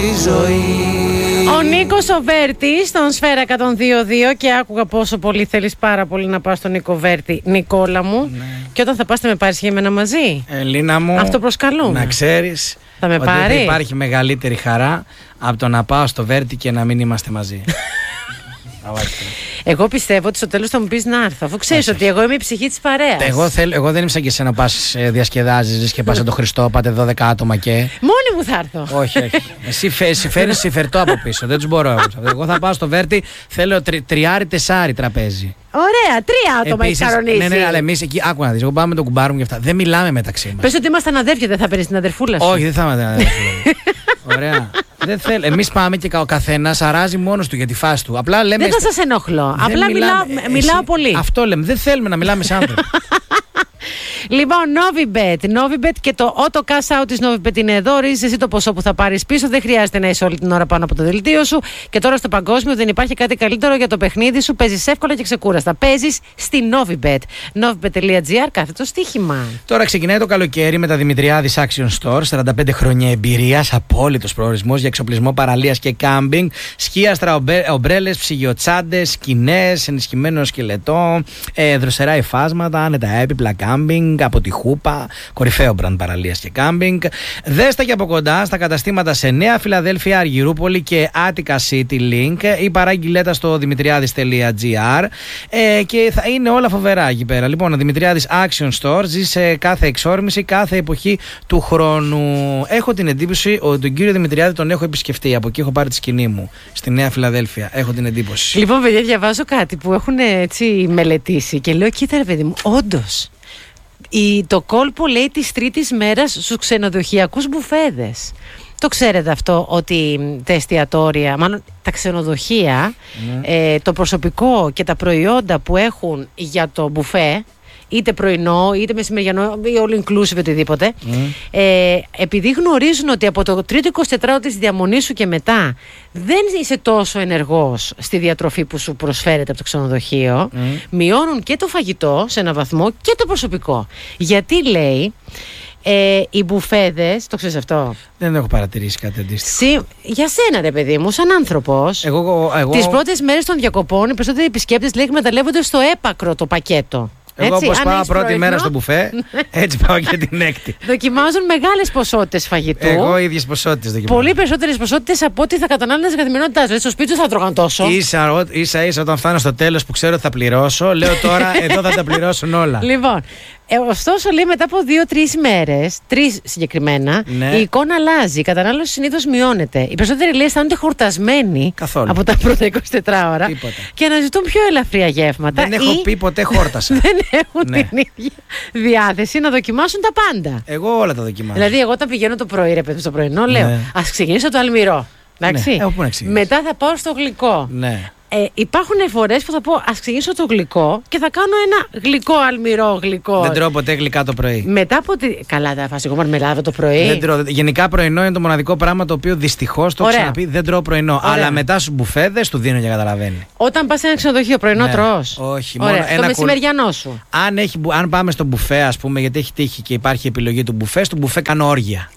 Ο Νίκος ο Βέρτης στον Σφαίρα 102.2 και άκουγα πόσο πολύ θέλεις πάρα πολύ να πας στον Νίκο Βέρτη, Νικόλα μου. Ναι. Και όταν θα πας θα με πάρεις για εμένα μαζί. Ελίνα μου, αυτό προσκαλούμε. Να ξέρεις θα με ότι πάρει. δεν υπάρχει μεγαλύτερη χαρά από το να πάω στο Βέρτη και να μην είμαστε μαζί. Εγώ πιστεύω ότι στο τέλος θα μου πεις να έρθω, αφού ξέρεις ότι εγώ είμαι η ψυχή της παρέας. Εγώ δεν είμαι σαν και εσένα, πας διασκεδάζεις και πας σαν τον Χριστό, πάτε 12 άτομα και. Μόνη μου θα έρθω. Όχι. Εσύ φέρνεις συμφερτό από πίσω, δεν τους μπορώ. Εγώ θα πάω στο Βέρτη, θέλω 3-4 τραπέζι. Ωραία, 3 άτομα έχεις κανονίσει. Ναι, αλλά εμείς εκεί, άκου να δεις, εγώ πάμε με τον κουμπάρο μου και αυτά. Δεν μιλάμε μεταξύ μας. Πες ότι ήμασταν αδέρφια, δεν θα παίρνεις την αδερφούλα σου. Όχι, δεν θα είμαστε αδέρφια. Ωραία. Δεν θέλω. Εμείς πάμε και ο καθένας αράζει μόνος του για τη φάση του. Απλά λέμε. Δεν θα σας ενοχλώ. Απλά μιλάω πολύ. Αυτό λέμε. Δεν θέλουμε να μιλάμε σε άνθρωποι. Λοιπόν, Novibet και το auto cash out της Novibet είναι εδώ. Ορίζεις εσύ το ποσό που θα πάρεις πίσω. Δεν χρειάζεται να είσαι όλη την ώρα πάνω από το δελτίο σου. Και τώρα στο παγκόσμιο δεν υπάρχει κάτι καλύτερο για το παιχνίδι σου. Παίζεις εύκολα και ξεκούραστα. Παίζεις στη Novibet. Novibet.gr, κάθετο στοίχημα. Τώρα ξεκινάει το καλοκαίρι με τα Δημητριάδης Action Store. 45 χρόνια εμπειρίας, απόλυτος προορισμός για εξοπλισμό παραλίας και κάμπινγκ. Σκίαστρα, ομπρέλες, ψυγειοτσάντες, σκηνές, ενισχυμένο σκελετό, δροσερά υφάσματα, άνετα έπιπλα κάμπινγκ. Από τη Χούπα, κορυφαίο μπραντ παραλίας και κάμπινγκ. Δέστα και από κοντά στα καταστήματα σε Νέα Φιλαδέλφια, Αργυρούπολη και Attica City Link ή παράγγειλέτα στο δημητριάδης.gr και θα είναι όλα φοβερά εκεί πέρα. Λοιπόν, ο Δημητριάδης Action Store ζει σε κάθε εξόρμηση, κάθε εποχή του χρόνου. Έχω την εντύπωση ότι τον κύριο Δημητριάδη τον έχω επισκεφτεί. Από εκεί έχω πάρει τη σκηνή μου, στη Νέα Φιλαδέλφια. Έχω την εντύπωση. Λοιπόν, παιδιά, διαβάζω κάτι που έχουν έτσι μελετήσει και λέω: κοίτα, ρε παιδί μου, όντως. Το κόλπο λέει της τρίτης μέρας στους ξενοδοχειακούς μπουφέδες. Το ξέρετε αυτό, ότι τα εστιατόρια, μάλλον τα ξενοδοχεία, το προσωπικό και τα προϊόντα που έχουν για το μπουφέ, είτε πρωινό, είτε μεσημεριανό, ή all inclusive, οτιδήποτε, επειδή γνωρίζουν ότι από το τρίτο 24ωρο της διαμονής σου και μετά δεν είσαι τόσο ενεργός στη διατροφή που σου προσφέρεται από το ξενοδοχείο, μειώνουν και το φαγητό σε έναν βαθμό και το προσωπικό. Γιατί λέει, οι μπουφέδες, το ξέρεις αυτό? Δεν έχω παρατηρήσει κάτι αντίστοιχο. Για σένα, ρε παιδί μου, σαν άνθρωπος, τις πρώτες μέρες των διακοπών οι περισσότεροι επισκέπτες λέει εκμεταλλεύονται στο έπακρο το πακέτο. Εγώ όπως πάω πρώτη μέρα στο μπουφέ, έτσι πάω και την έκτη. Δοκιμάζουν μεγάλες ποσότητες φαγητού. Εγώ ίδιες ποσότητες δοκιμάζω. Πολύ περισσότερες ποσότητες από ό,τι θα κατανάλωνε στην καθημερινότητά σου. Στο σπίτι σου θα τρώγαν τόσο. Ίσα όταν φτάνω στο τέλος που ξέρω ότι θα πληρώσω, λέω τώρα εδώ θα τα πληρώσουν όλα. Λοιπόν, ωστόσο λέει μετά από 2-3 μέρες, 3 συγκεκριμένα, ναι, η εικόνα αλλάζει. Η κατανάλωση συνήθως μειώνεται. Οι περισσότεροι λέει αισθάνονται χορτασμένοι από τα πρώτα 24 ώρα και αναζητούν πιο ελαφριά γεύματα. Δεν έχω πει ποτέ χόρτασα. Δεν έχουν την ίδια διάθεση να δοκιμάσουν τα πάντα. Εγώ όλα τα δοκιμάζω. Δηλαδή, εγώ όταν πηγαίνω το πρωί, ρε παιδί, στο πρωινό, λέω ας ξεκινήσω το αλμυρό. Εντάξει. Μετά θα πάω στο γλυκό. Ναι. Υπάρχουν φορές που θα πω ας ξεκινήσω το γλυκό και θα κάνω ένα γλυκό αλμυρό γλυκό. Δεν τρώω ποτέ γλυκά το πρωί. Μετά από καλά, θα φας εγώ μαρμελάδα το πρωί. Δεν τρώω. Γενικά πρωινό είναι το μοναδικό πράγμα το οποίο δυστυχώς το έχω ξαναπεί. Δεν τρώω πρωινό. Ωραία. Αλλά μετά στους μπουφέδες του δίνω και καταλαβαίνει. Όταν πας σε ένα ξενοδοχείο, πρωινό τρως? Όχι. Ωραία. Μόνο το μεσημεριανό σου. Αν πάμε στο μπουφέ, ας πούμε, γιατί έχει τύχει και υπάρχει επιλογή του μπουφέ, στο μπουφέ κάνω όργια.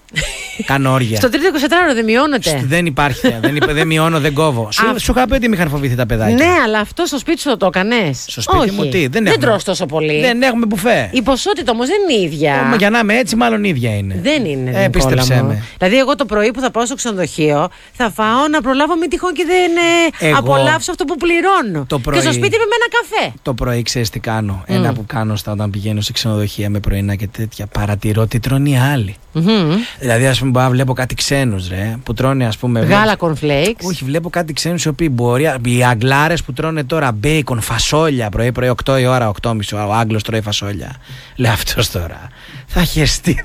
Στο τρίτο 24ωρο δεν μειώνεται. Δεν υπάρχει. Δεν μειώνω, δεν κόβω. Σου είχα πει ότι με είχαν φοβηθεί τα παιδάκια. Ναι, αλλά αυτό στο σπίτι σου το έκανες? Στο σπίτι μου τι? Δεν τρως τόσο πολύ. Δεν έχουμε μπουφέ. Η ποσότητα όμως δεν είναι ίδια. Για να είμαι έτσι, μάλλον ίδια είναι. Δεν είναι. Πίστεψέ με. Δηλαδή, εγώ το πρωί που θα πάω στο ξενοδοχείο θα φάω να προλάβω μην τυχόν και δεν απολαύσω αυτό που πληρώνω. Και στο σπίτι με ένα καφέ. Το πρωί ξέρεις τι κάνω? Ένα που κάνω όταν πηγαίνω σε ξενοδοχεία με πρωινά και τέτοια. Παρατηρώ τι τρώνε οι άλλοι. Δηλαδή, ας πούμε, βλέπω κάτι ξένους που τρώνε, ας πούμε. Γάλα cornflakes. Όχι, βλέπω κάτι ξένους οι οποίοι μπορεί. Οι Αγγλάρες που τρώνε τώρα μπέικον, φασόλια πρωί-πρωί, 8 η ώρα, 8.30. Ο Άγγλος τρώει φασόλια. Λέει αυτός τώρα. Θα χεστεί.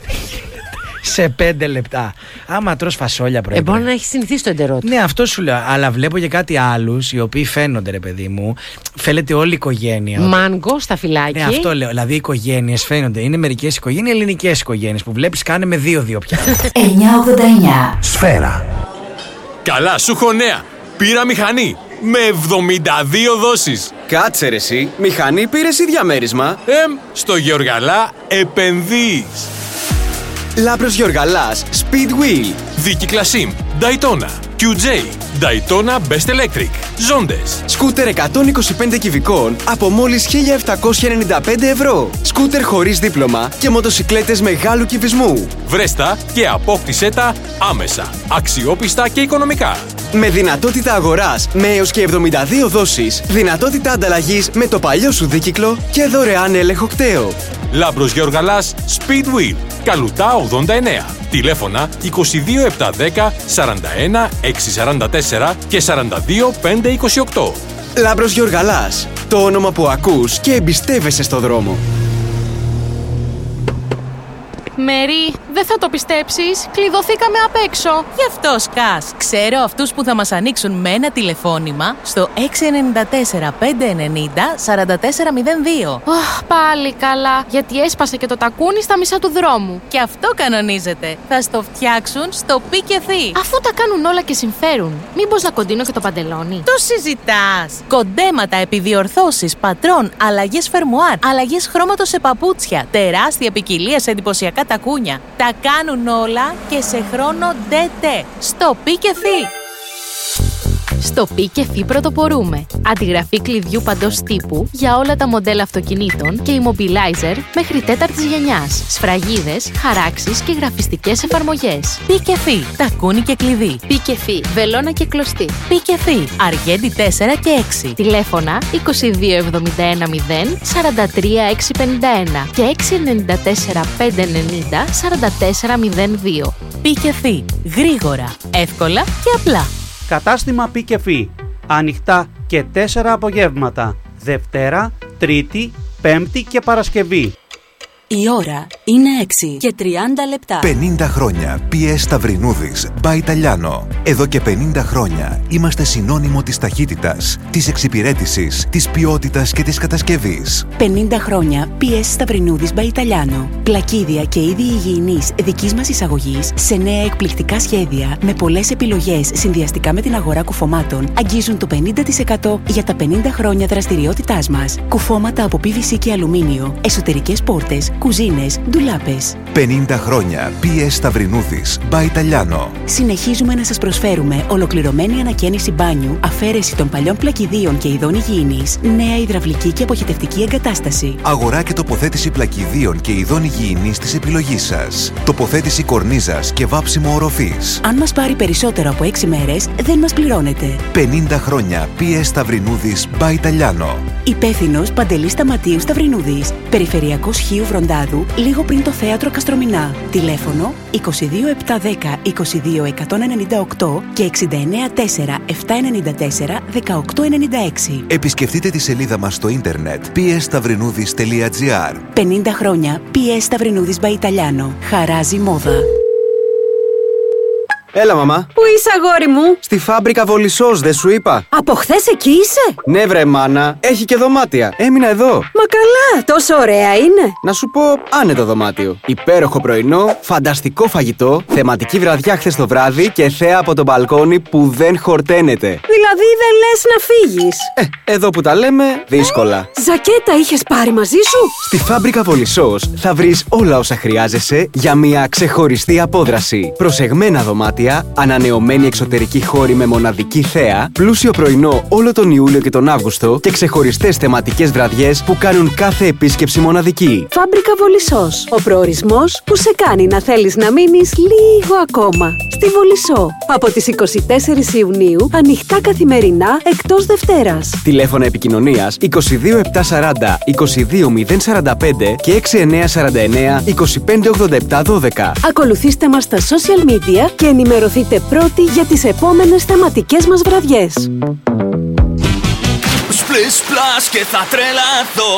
Σε 5 λεπτά. Άμα τρως φασόλια πρωί. Μπορεί να έχει συνηθίσει το εντερό του. Ναι, αυτό σου λέω. Αλλά βλέπω και κάτι άλλους οι οποίοι φαίνονται, ρε παιδί μου. Φαίνεται όλη η οικογένεια. Μάνγκο στα φυλάκια. Ναι, αυτό λέω. Δηλαδή οι οικογένειες φαίνονται. Είναι μερικές οικογένειες, ελληνικές οικογένειες που βλέπεις κάνε με 2-2 πια. 989 Σφαίρα. Καλά, σου έχω νέα. Πήρα μηχανή. Με 72 δόσεις. Κάτσε ρε εσύ. Μηχανή πήρες ή διαμέρισμα? Στο Γεωργαλά επενδύεις. Λάμπρος Γεωργαλάς Speed Wheel. Δίκυκλα SIM, Daytona, QJ, Daytona Best Electric, Zondes. Σκούτερ 125 κυβικών από μόλις 1.795 ευρώ. Σκούτερ χωρίς δίπλωμα και μοτοσικλέτες μεγάλου κυβισμού. Βρέστα και απόκτησέ τα άμεσα, αξιόπιστα και οικονομικά. Με δυνατότητα αγοράς με έως και 72 δόσεις, δυνατότητα ανταλλαγής με το παλιό σου δίκυκλο και δωρεάν έλεγχο κταίο. Λάμπρος Γεωργαλάς, Speedwheel, Καλουτά 89. Τηλέφωνα 22710 41 644 και 42 528. Λάμπρος Γεωργαλάς, το όνομα που ακούς και εμπιστεύεσαι στο δρόμο. Μέρι, δεν θα το πιστέψεις, κλειδωθήκαμε απ' έξω. Γι' αυτό σκάς. Ξέρω αυτούς που θα μας ανοίξουν με ένα τηλεφώνημα στο 694 590 4402. Πάλι καλά, γιατί έσπασε και το τακούνι στα μισά του δρόμου. Και αυτό κανονίζεται. Θα στο φτιάξουν στο Πικεφί. Αφού τα κάνουν όλα και συμφέρουν, μήπως να κοντίνω και το παντελόνι? Το συζητάς. Κοντέματα, επιδιορθώσεις, πατρών, αλλαγές φερμουάρ, αλλαγές χρώματος σε παπούτσια, τεράστια ποικιλία σε εντυπωσιακά τακούνια. Τα κάνουν όλα και σε χρόνο ντετέ. Στο Πικεφί. Στο Πικεφί πρωτοπορούμε. Αντιγραφή κλειδιού παντός τύπου για όλα τα μοντέλα αυτοκινήτων και immobilizer μέχρι 4ης γενιάς. Σφραγίδες, χαράξεις και γραφιστικές εφαρμογές. Πικεφί. Τακούνι και κλειδί. Πικεφί. Βελόνα και κλωστή. Πικεφί. Αργέντη 4 και 6. Τηλέφωνα 2271 0 43 651 και 694 590 44 02. Πικεφί. Γρήγορα, εύκολα και απλά. Κατάστημα Πικεφί. Ανοιχτά και 4 απογεύματα. Δευτέρα, Τρίτη, Πέμπτη και Παρασκευή. Η ώρα είναι 6 και 30 λεπτά. 50 χρόνια PS Σταυρινούδης by Italiano. Εδώ και 50 χρόνια είμαστε συνώνυμο της ταχύτητας, της εξυπηρέτησης, της ποιότητας και της κατασκευής. 50 χρόνια PS Σταυρινούδης by Italiano. Πλακίδια και είδη υγιεινής δικής μας εισαγωγής σε νέα εκπληκτικά σχέδια με πολλές επιλογές συνδυαστικά με την αγορά κουφωμάτων αγγίζουν το 50% για τα 50 χρόνια δραστηριότητάς μας. Κουφώματα από PVC και αλουμίνιο, εσωτερικές πόρτες, κουζίνες, ντουλάπες. 50 χρόνια PS Σταυρινούδης by Italiano. Συνεχίζουμε να σας προσφέρουμε ολοκληρωμένη ανακαίνιση μπάνιου, αφαίρεση των παλιών πλακιδίων και ειδών υγιεινής, νέα υδραυλική και αποχετευτική εγκατάσταση. Αγορά και τοποθέτηση πλακιδίων και ειδών υγιεινής της επιλογής σας. Τοποθέτηση κορνίζας και βάψιμο οροφής. Αν μας πάρει περισσότερο από 6 μέρες, δεν μας πληρώνετε. 50 χρόνια PS Σταυρινούδης by Italiano. Υπεύθυνος Παντελής Σταματίου Σταυρινούδης. Περιφερειακός Χίου Βροντάδου, λίγο πριν το θέατρο Καστρομηνά. Τηλέφωνο 22710 22198 και 694 794 1896. Επισκεφτείτε τη σελίδα μας στο ίντερνετ psstαυρινούδης.gr. 50 χρόνια PS Σταυρινούδης by Italiano. Χαράζει μόδα. Έλα, μαμά. Πού είσαι, αγόρι μου? Στη φάμπρικα Βολισσός, δεν σου είπα? Από χθες εκεί είσαι? Ναι, βρε μάνα, έχει και δωμάτια. Έμεινα εδώ. Μα καλά, τόσο ωραία είναι. Να σου πω, άνετο δωμάτιο. Υπέροχο πρωινό, φανταστικό φαγητό, θεματική βραδιά χθες το βράδυ και θέα από το μπαλκόνι που δεν χορταίνεται. Δηλαδή δεν λες να φύγεις? Εδώ που τα λέμε, δύσκολα. Ζακέτα είχες πάρει μαζί σου? Στη φάμπρικα Βολισσός θα βρεις όλα όσα χρειάζεσαι για μια ξεχωριστή απόδραση. Προσεγμένα δωμάτια, ανανεωμένη εξωτερική χώρη με μοναδική θέα, πλούσιο πρωινό όλο τον Ιούλιο και τον Αύγουστο και ξεχωριστές θεματικές βραδιές που κάνουν κάθε επίσκεψη μοναδική. Φάμπρικα Βολισσός. Ο προορισμός που σε κάνει να θέλεις να μείνεις λίγο ακόμα. Στη Βολισσό. Από τις 24 Ιουνίου, ανοιχτά καθημερινά εκτός Δευτέρας. Τηλέφωνα επικοινωνίας 22740 22045 και 6949 2587 12. Ακολουθήστε μας στα social media και ενημερωθείτε πρώτοι για τις επόμενες θεματικές μας βραδιές. Splish splash και θα τρελαθώ.